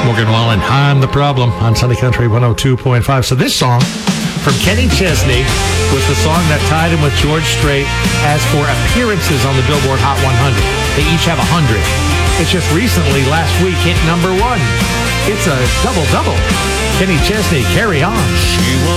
Morgan Wallen, I'm the Problem on Sunny Country 102.5. So this song from Kenny Chesney was the song that tied him with George Strait as for appearances on the Billboard Hot 100. They each have 100. It's just recently, last week, hit number 1. It's a double-double. Kenny Chesney, Carry On. She